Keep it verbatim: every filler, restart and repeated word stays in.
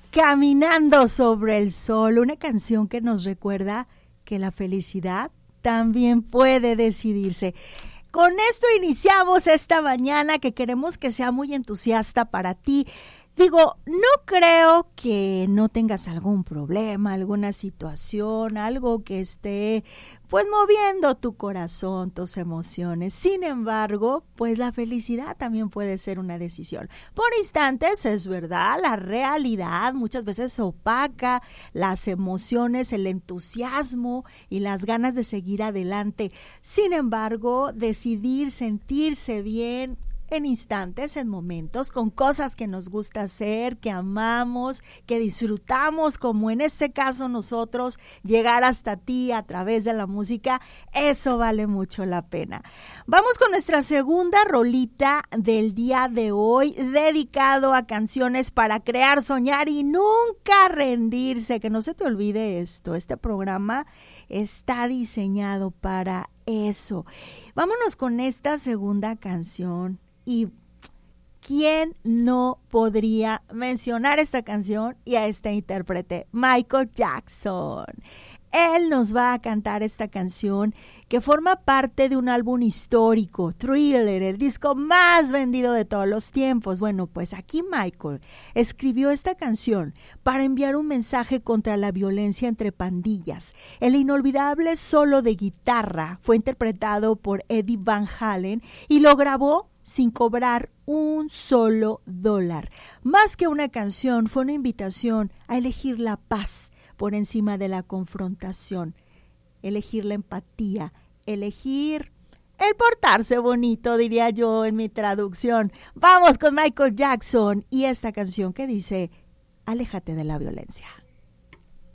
Caminando sobre el sol, una canción que nos recuerda que la felicidad también puede decidirse. Con esto iniciamos esta mañana que queremos que sea muy entusiasta para ti. Digo, no creo que no tengas algún problema, alguna situación, algo que esté pues moviendo tu corazón, tus emociones. Sin embargo, pues la felicidad también puede ser una decisión. Por instantes, es verdad, la realidad muchas veces opaca las emociones, el entusiasmo y las ganas de seguir adelante. Sin embargo, decidir sentirse bien en instantes, en momentos, con cosas que nos gusta hacer, que amamos, que disfrutamos, como en este caso nosotros, llegar hasta ti a través de la música, eso vale mucho la pena. Vamos con nuestra segunda rolita del día de hoy, dedicado a canciones para crear, soñar y nunca rendirse. Que no se te olvide esto, este programa está diseñado para eso. Vámonos con esta segunda canción. Y ¿quién no podría mencionar esta canción y a este intérprete? Michael Jackson. Él nos va a cantar esta canción que forma parte de un álbum histórico, Thriller, el disco más vendido de todos los tiempos. Bueno, pues aquí Michael escribió esta canción para enviar un mensaje contra la violencia entre pandillas. El inolvidable solo de guitarra fue interpretado por Eddie Van Halen y lo grabó sin cobrar un solo dólar. Más que una canción, fue una invitación a elegir la paz por encima de la confrontación, elegir la empatía, elegir el portarse bonito, diría yo en mi traducción. Vamos con Michael Jackson y esta canción que dice, aléjate de la violencia.